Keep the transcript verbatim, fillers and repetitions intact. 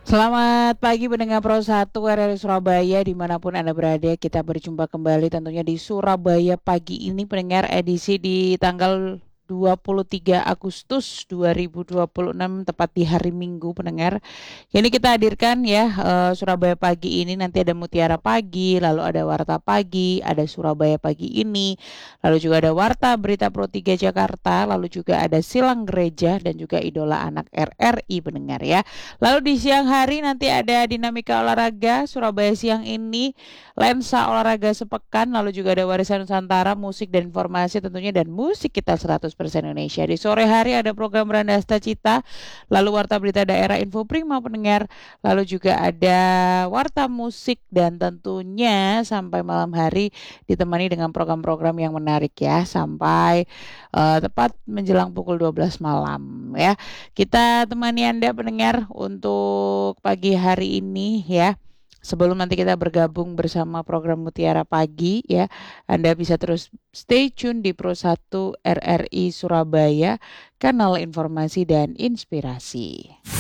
Selamat pagi pendengar Pro satu R R I Surabaya dimanapun Anda berada. Kita berjumpa kembali tentunya di Surabaya pagi ini pendengar edisi di tanggal dua puluh tiga Agustus dua ribu dua puluh enam tepat di hari Minggu pendengar. Ini kita hadirkan ya eh, Surabaya pagi ini nanti ada Mutiara Pagi, lalu ada Warta Pagi, ada Surabaya Pagi ini, lalu juga ada Warta Berita Pro tiga Jakarta, lalu juga ada Silang Gereja dan juga Idola Anak R R I pendengar ya. Lalu di siang hari nanti ada dinamika olahraga Surabaya siang ini, lensa olahraga sepekan, lalu juga ada warisan Nusantara, musik dan informasi tentunya dan musik kita seratus persen Indonesia. Di sore hari ada program Randasta Cita, lalu warta berita daerah Info Prima pendengar, lalu juga ada warta musik dan tentunya sampai malam hari ditemani dengan program-program yang menarik ya sampai uh, tepat menjelang pukul dua belas malam ya. Kita temani Anda pendengar untuk pagi hari ini ya. Sebelum nanti kita bergabung bersama program Mutiara Pagi ya, Anda bisa terus stay tune di Pro satu R R I Surabaya, kanal informasi dan inspirasi.